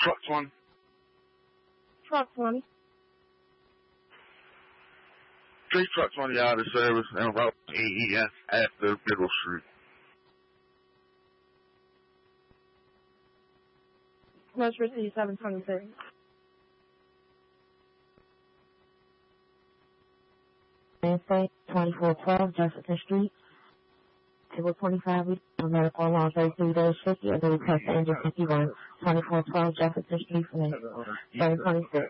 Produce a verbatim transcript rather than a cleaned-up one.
Truck twenty. Truck twenty. Three truck twenty out of service and route E E S after Middle Street. Most received seven twenty-three. Wednesday, twenty-four twelve Jefferson Street. Table twenty-five, medical along thirty-three days fifty, and the request to engine fifty-one. twenty-four twelve Jefferson Street, seven twenty-six.